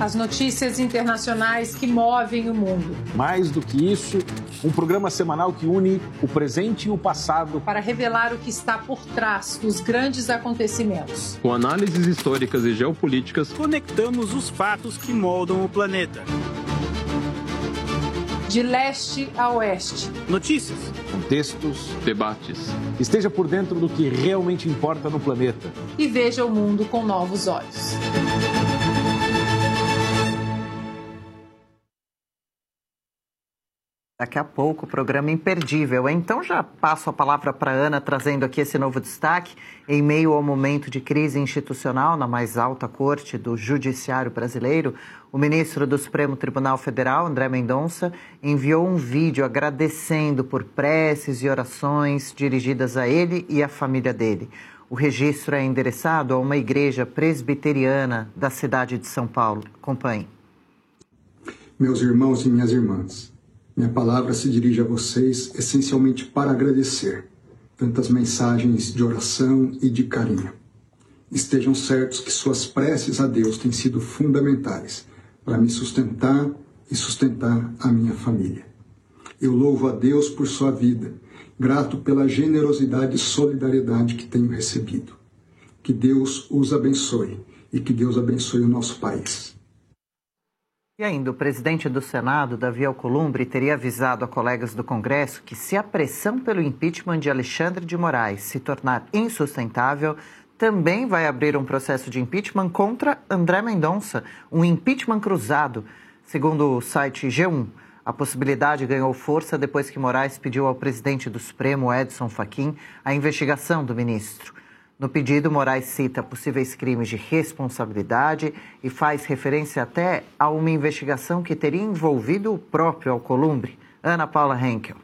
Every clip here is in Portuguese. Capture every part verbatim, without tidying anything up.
As notícias internacionais que movem o mundo. Mais do que isso, um programa semanal que une o presente e o passado para revelar o que está por trás dos grandes acontecimentos. Com análises históricas e geopolíticas, conectamos os fatos que moldam o planeta. De leste a oeste. Notícias, contextos, debates. Esteja por dentro do que realmente importa no planeta. E veja o mundo com novos olhos. Daqui a pouco, o programa imperdível. Então já passo a palavra para a Ana, trazendo aqui esse novo destaque. Em meio ao momento de crise institucional na mais alta corte do judiciário brasileiro, o ministro do Supremo Tribunal Federal, André Mendonça, enviou um vídeo agradecendo por preces e orações dirigidas a ele e à família dele. O registro é endereçado a uma igreja presbiteriana da cidade de São Paulo. Acompanhe. Meus irmãos e minhas irmãs, minha palavra se dirige a vocês essencialmente para agradecer tantas mensagens de oração e de carinho. Estejam certos que suas preces a Deus têm sido fundamentais para me sustentar e sustentar a minha família. Eu louvo a Deus por sua vida, grato pela generosidade e solidariedade que tenho recebido. Que Deus os abençoe e que Deus abençoe o nosso país. E ainda, o presidente do Senado, Davi Alcolumbre, teria avisado a colegas do Congresso que, se a pressão pelo impeachment de Alexandre de Moraes se tornar insustentável, também vai abrir um processo de impeachment contra André Mendonça, um impeachment cruzado. Segundo o site G um, a possibilidade ganhou força depois que Moraes pediu ao presidente do Supremo, Edson Fachin, a investigação do ministro. No pedido, Moraes cita possíveis crimes de responsabilidade e faz referência até a uma investigação que teria envolvido o próprio Alcolumbre. Ana Paula Henkel.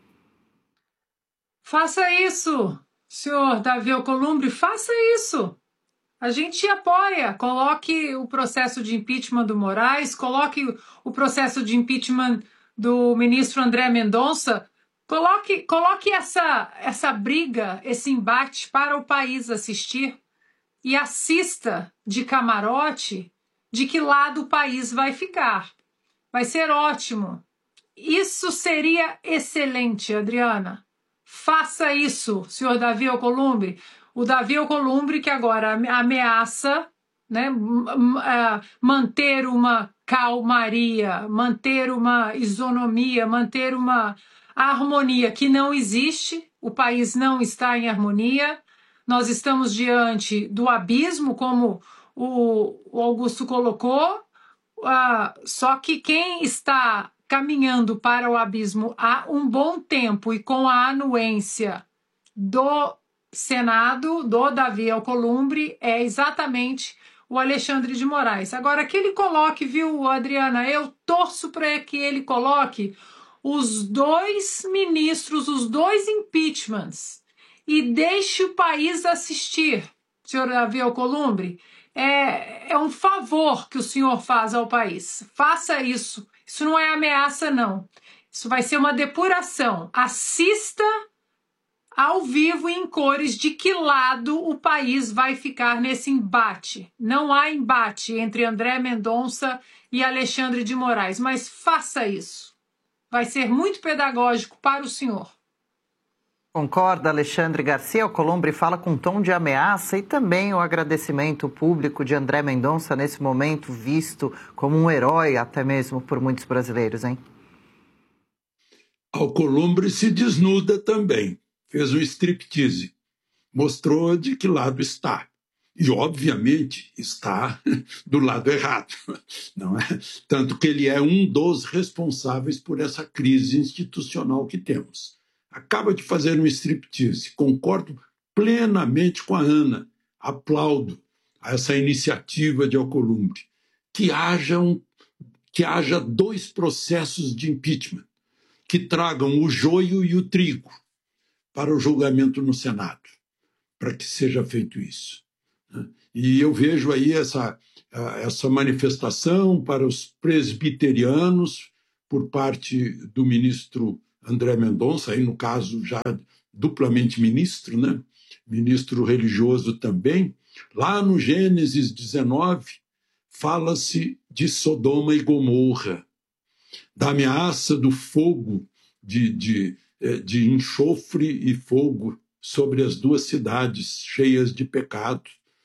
Faça isso, senhor Davi Alcolumbre, faça isso. A gente apoia. Coloque o processo de impeachment do Moraes, coloque o processo de impeachment do ministro André Mendonça. Coloque, coloque essa, essa briga, esse embate para o país assistir e assista de camarote de que lado o país vai ficar. Vai ser ótimo. Isso seria excelente, Adriana. Faça isso, senhor Davi Alcolumbre. O Davi Alcolumbre que agora ameaça, né, manter uma calmaria, manter uma isonomia, manter uma a harmonia que não existe, o país não está em harmonia, nós estamos diante do abismo, como o, o Augusto colocou, uh, só que quem está caminhando para o abismo há um bom tempo e com a anuência do Senado, do Davi Alcolumbre, é exatamente o Alexandre de Moraes. Agora, que ele coloque, viu, Adriana, eu torço para que ele coloque os dois ministros, os dois impeachments, e deixe o país assistir, senhor Davi Alcolumbre. É, é um favor que o senhor faz ao país. Faça isso. Isso não é ameaça, não. Isso vai ser uma depuração. Assista ao vivo e em cores de que lado o país vai ficar nesse embate. Não há embate entre André Mendonça e Alexandre de Moraes, mas faça isso. Vai ser muito pedagógico para o senhor. Concorda, Alexandre Garcia? Alcolumbre fala com um tom de ameaça e também o agradecimento público de André Mendonça nesse momento visto como um herói até mesmo por muitos brasileiros, hein? Alcolumbre se desnuda também, fez um striptease, mostrou de que lado está. E, obviamente, está do lado errado, não é? Tanto que ele é um dos responsáveis por essa crise institucional que temos. Acaba de fazer um striptease. Concordo plenamente com a Ana. Aplaudo essa iniciativa de Alcolumbre. Que haja, um, que haja dois processos de impeachment que tragam o joio e o trigo para o julgamento no Senado, para que seja feito isso. E eu vejo aí essa, essa manifestação para os presbiterianos por parte do ministro André Mendonça, aí no caso já duplamente ministro, né? Ministro religioso também, lá no Gênesis dezenove, fala-se de Sodoma e Gomorra, da ameaça do fogo, de, de, de enxofre e fogo sobre as duas cidades cheias de pecado.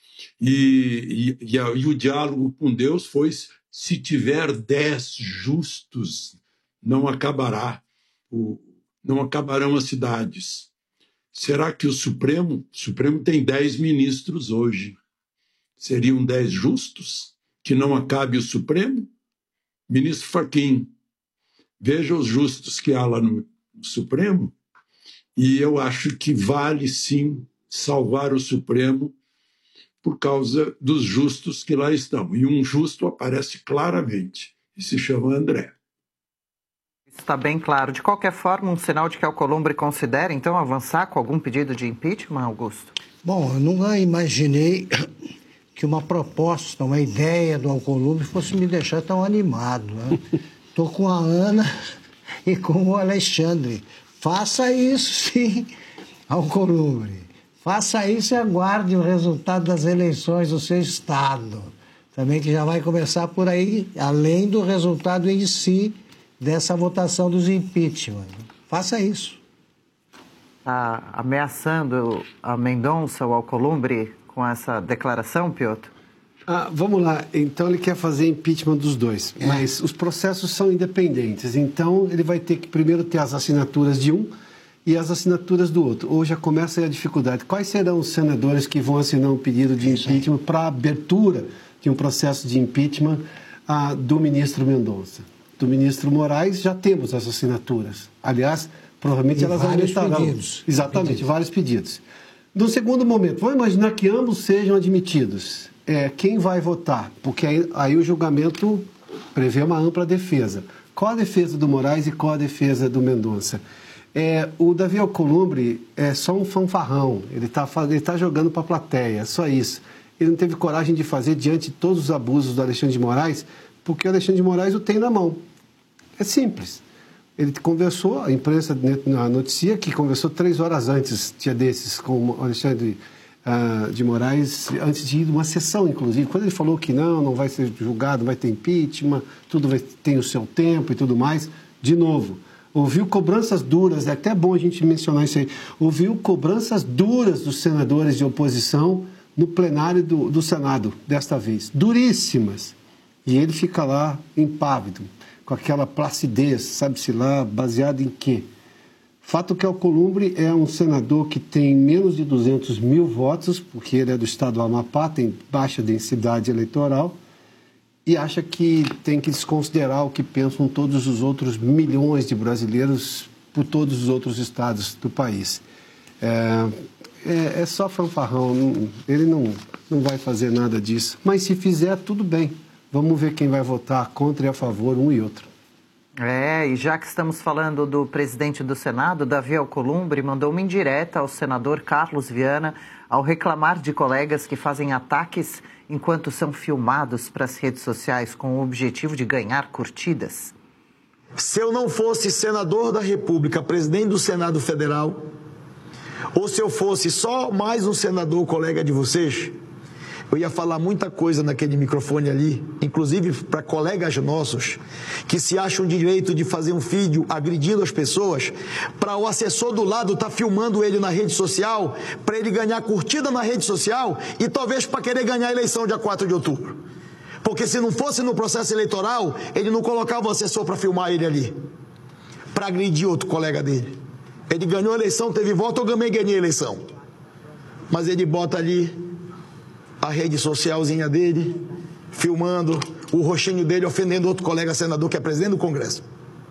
E, e, e, a, e o diálogo com Deus foi: se tiver dez justos, não acabará, o, não acabarão as cidades. Será que o Supremo, o Supremo tem dez ministros hoje, seriam dez justos que não acabe o Supremo? Ministro Fachin, veja os justos que há lá no Supremo, e eu acho que vale sim salvar o Supremo por causa dos justos que lá estão. E um justo aparece claramente, e se chama André. Isso está bem claro. De qualquer forma, um sinal de que Alcolumbre considera, então, avançar com algum pedido de impeachment, Augusto? Bom, eu nunca imaginei que uma proposta, uma ideia do Alcolumbre fosse me deixar tão animado. Estou com a Ana e com o Alexandre. Faça isso, sim, Alcolumbre. Faça isso e aguarde o resultado das eleições do seu estado. Também que já vai começar por aí, além do resultado em si dessa votação dos impeachment. Faça isso. Está ameaçando a Mendonça, o Alcolumbre, com essa declaração, Piotr? Ah, vamos lá. Então ele quer fazer impeachment dos dois, é. Mas os processos são independentes. Então ele vai ter que primeiro ter as assinaturas de um e as assinaturas do outro. Ou já começa aí a dificuldade. Quais serão os senadores que vão assinar um pedido de impeachment para a abertura de um processo de impeachment ah, do ministro Mendonça? Do ministro Moraes já temos as assinaturas. Aliás, provavelmente e elas vários aumentarão. Pedidos. Exatamente, pedidos. vários pedidos. No segundo momento, vamos imaginar que ambos sejam admitidos. É, quem vai votar? Porque aí, aí o julgamento prevê uma ampla defesa. Qual a defesa do Moraes e qual a defesa do Mendonça? É, o Davi Alcolumbre é só um fanfarrão, ele está ele tá jogando para a plateia, só isso. Ele não teve coragem de fazer diante de todos os abusos do Alexandre de Moraes, porque o Alexandre de Moraes o tem na mão. É simples. Ele conversou, a imprensa noticia que conversou três horas antes, dia desses, com o Alexandre uh, de Moraes, antes de ir numa sessão, inclusive. Quando ele falou que não, não vai ser julgado, vai ter impeachment, tudo vai, tem o seu tempo e tudo mais, de novo, ouviu cobranças duras, é até bom a gente mencionar isso aí, ouviu cobranças duras dos senadores de oposição no plenário do, do Senado, desta vez, duríssimas. E ele fica lá impávido, com aquela placidez, sabe-se lá, baseado em quê? Fato que Alcolumbre é um senador que tem menos de duzentos mil votos, porque ele é do estado do Amapá, tem baixa densidade eleitoral, e acha que tem que desconsiderar o que pensam todos os outros milhões de brasileiros por todos os outros estados do país. É, é, é só fanfarrão, não, ele não, não vai fazer nada disso. Mas se fizer, tudo bem. Vamos ver quem vai votar contra e a favor, um e outro. É, e já que estamos falando do presidente do Senado, Davi Alcolumbre, mandou uma indireta ao senador Carlos Viana ao reclamar de colegas que fazem ataques enquanto são filmados para as redes sociais com o objetivo de ganhar curtidas. Se eu não fosse senador da República, presidente do Senado Federal, ou se eu fosse só mais um senador colega de vocês, eu ia falar muita coisa naquele microfone ali, inclusive para colegas nossos, que se acham direito de fazer um vídeo agredindo as pessoas, para o assessor do lado estar tá filmando ele na rede social, para ele ganhar curtida na rede social e talvez para querer ganhar a eleição dia quatro de outubro. Porque se não fosse no processo eleitoral, ele não colocava o assessor para filmar ele ali, para agredir outro colega dele. Ele ganhou a eleição, teve voto, eu também ganhei a eleição. Mas ele bota ali a rede socialzinha dele, filmando o rostinho dele, ofendendo outro colega senador que é presidente do Congresso.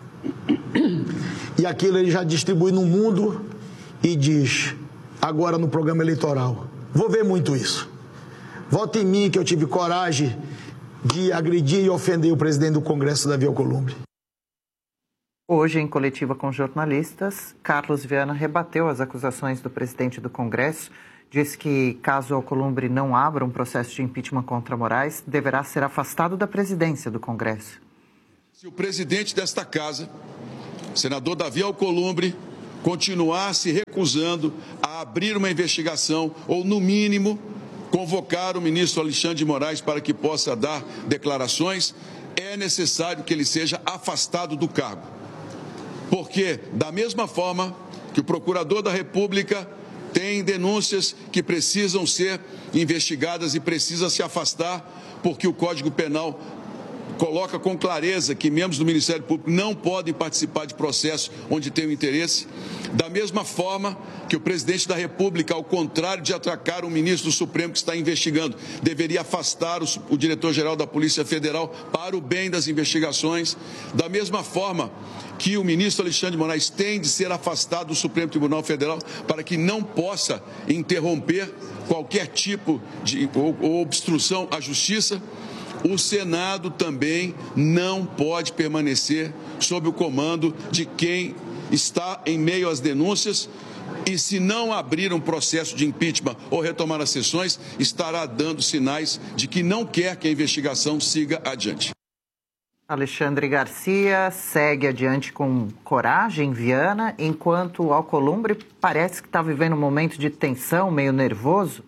E aquilo ele já distribui no mundo e diz, agora no programa eleitoral, vou ver muito isso. Vote em mim que eu tive coragem de agredir e ofender o presidente do Congresso, Davi Alcolumbre. Hoje, em coletiva com jornalistas, Carlos Viana rebateu as acusações do presidente do Congresso. Diz que, caso Alcolumbre não abra um processo de impeachment contra Moraes, deverá ser afastado da presidência do Congresso. Se o presidente desta casa, senador Davi Alcolumbre, continuar se recusando a abrir uma investigação ou, no mínimo, convocar o ministro Alexandre de Moraes para que possa dar declarações, é necessário que ele seja afastado do cargo. Porque, da mesma forma que o procurador da República tem denúncias que precisam ser investigadas e precisa se afastar, porque o Código Penal coloca com clareza que membros do Ministério Público não podem participar de processos onde tenham interesse. Da mesma forma que o presidente da República, ao contrário de atracar o ministro do Supremo que está investigando, deveria afastar o, o diretor-geral da Polícia Federal para o bem das investigações. Da mesma forma que o ministro Alexandre de Moraes tem de ser afastado do Supremo Tribunal Federal para que não possa interromper qualquer tipo de ou, ou obstrução à justiça. O Senado também não pode permanecer sob o comando de quem está em meio às denúncias e, se não abrir um processo de impeachment ou retomar as sessões, estará dando sinais de que não quer que a investigação siga adiante. Alexandre Garcia segue adiante com coragem em Viana, enquanto o Alcolumbre parece que está vivendo um momento de tensão, meio nervoso.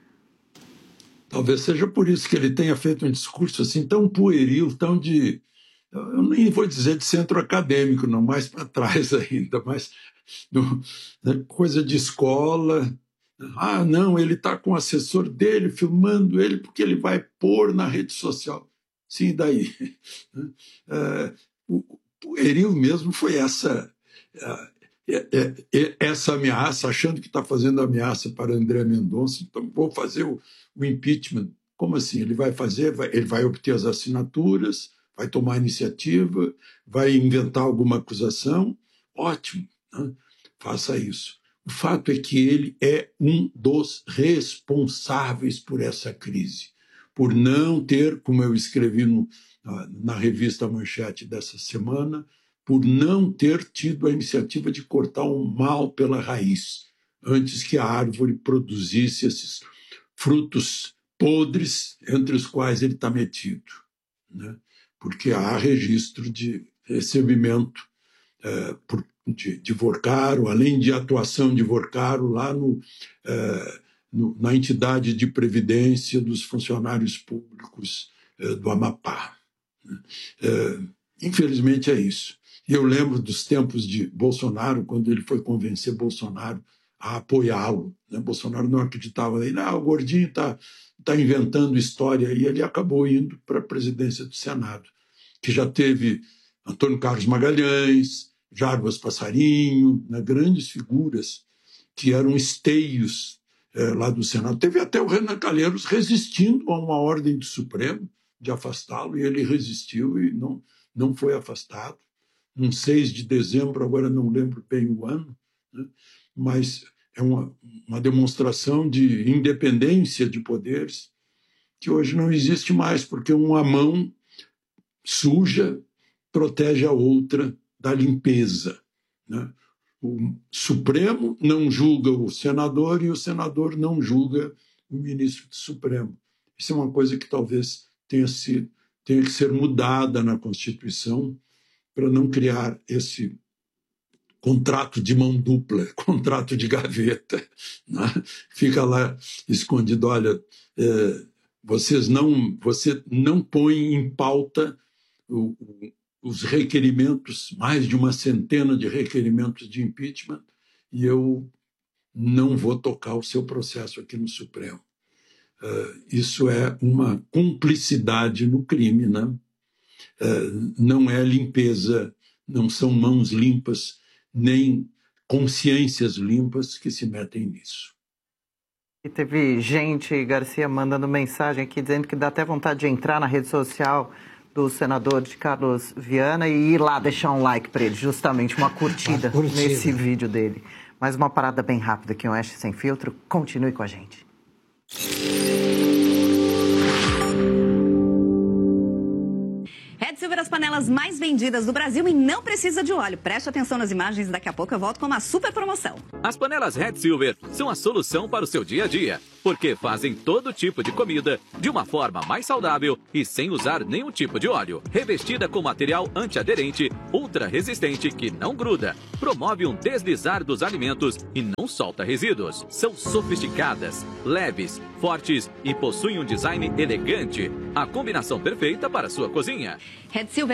Talvez seja por isso que ele tenha feito um discurso assim tão pueril, tão de... Eu nem vou dizer de centro acadêmico, não, mais para trás ainda, mas do, né, coisa de escola. Ah, não, ele está com o assessor dele, filmando ele, porque ele vai pôr na rede social. Sim, daí. É, o pueril mesmo foi essa... É, é, é, essa ameaça, achando que está fazendo ameaça para André Mendonça, então vou fazer o, o impeachment. Como assim? Ele vai fazer, vai, ele vai obter as assinaturas, vai tomar iniciativa, vai inventar alguma acusação? Ótimo, né? Faça isso. O fato é que ele é um dos responsáveis por essa crise, por não ter, como eu escrevi no, na, na revista Manchete dessa semana, por não ter tido a iniciativa de cortar o mal pela raiz, antes que a árvore produzisse esses frutos podres entre os quais ele está metido, né? Porque há registro de recebimento é, por, de, de Vorcaro, além de atuação de Vorcaro lá no, é, no, na entidade de previdência dos funcionários públicos é, do Amapá. É, infelizmente é isso. E eu lembro dos tempos de Bolsonaro, quando ele foi convencer Bolsonaro a apoiá-lo, né? Bolsonaro não acreditava nele. Ah, o gordinho está tá inventando história. E ele acabou indo para a presidência do Senado, que já teve Antônio Carlos Magalhães, Jarbas Passarinho, né? Grandes figuras que eram esteios é, lá do Senado. Teve até o Renan Calheiros resistindo a uma ordem do Supremo de afastá-lo, e ele resistiu e não, não foi afastado. Um seis de dezembro, agora não lembro bem o ano, né? Mas é uma, uma demonstração de independência de poderes que hoje não existe mais, porque uma mão suja protege a outra da limpeza, né? O Supremo não julga o senador e o senador não julga o ministro do Supremo. Isso é uma coisa que talvez tenha, se, tenha que ser mudada na Constituição, para não criar esse contrato de mão dupla, contrato de gaveta, né? Fica lá escondido, olha, é, vocês não, você não põe em pauta o, o, os requerimentos, mais de uma centena de requerimentos de impeachment, e eu não vou tocar o seu processo aqui no Supremo. É, isso é uma cumplicidade no crime, né? Uh, não é limpeza, não são mãos limpas, nem consciências limpas que se metem nisso. E teve gente, Garcia, mandando mensagem aqui dizendo que dá até vontade de entrar na rede social do senador de Carlos Viana e ir lá deixar um like para ele, justamente uma curtida, uma curtida nesse vídeo dele. Mais uma parada bem rápida aqui, um Oeste Sem Filtro. Continue com a gente. Red Silver, as panelas mais vendidas do Brasil e não precisa de óleo. Preste atenção nas imagens e daqui a pouco eu volto com uma super promoção. As panelas Red Silver são a solução para o seu dia a dia, porque fazem todo tipo de comida de uma forma mais saudável e sem usar nenhum tipo de óleo. Revestida com material antiaderente ultra resistente que não gruda, promove um deslizar dos alimentos e não solta resíduos. São sofisticadas, leves, fortes e possuem um design elegante. A combinação perfeita para a sua cozinha. Red Silver